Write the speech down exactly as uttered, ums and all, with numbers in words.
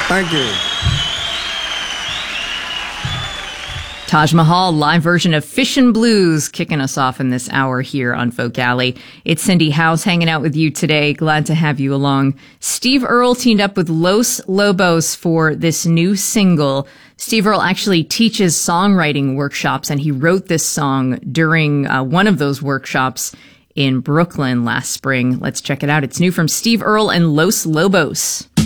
Thank you. Taj Mahal, live version of Fishin' Blues, kicking us off in this hour here on Folk Alley. It's Cindy House hanging out with you today. Glad to have you along. Steve Earle teamed up with Los Lobos for this new single. Steve Earle actually teaches songwriting workshops, and he wrote this song during uh, one of those workshops in Brooklyn last spring. Let's check it out. It's new from Steve Earle and Los Lobos.